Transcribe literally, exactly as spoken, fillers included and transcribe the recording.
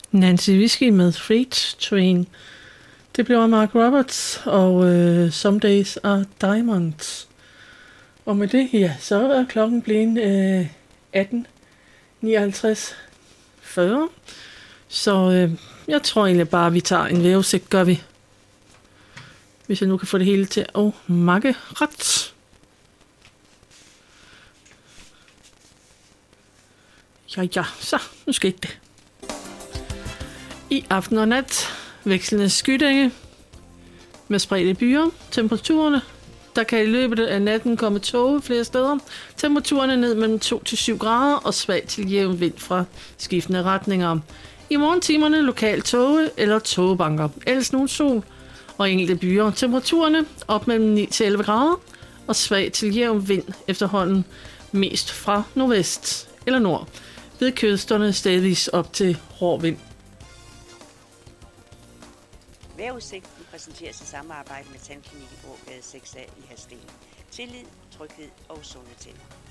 Nancy Whiskey med Freight Train. Det bliver Mark Roberts og uh, Some Days Are Diamonds. Og med det, ja, så er klokken blevet uh, atten nioghalvtreds fyrre. Så uh, jeg tror egentlig bare, at vi tager en vævesigt, gør vi. Hvis jeg nu kan få det hele til at makke ret. Ja, ja, så nu skete det. I aften og nat vekslende skydænge med spredte byer. Temperaturerne, der kan i løbet af natten komme tåge flere steder. Temperaturerne ned mellem to til syv grader og svag til jævn vind fra skiftende retninger. I morgentimerne lokal tåge eller tågebanker. Ellers nogen sol og enkelte byer. Temperaturerne op mellem ni til elleve grader og svag til jævn vind efterhånden mest fra nordvest eller nord. Ved kysterne stedvis op til hård vind. Vejrudsigten præsenteres i samarbejde med Tandklinik i Ågade seks A i Hadsten. Tillid, tryghed og sunde tænder.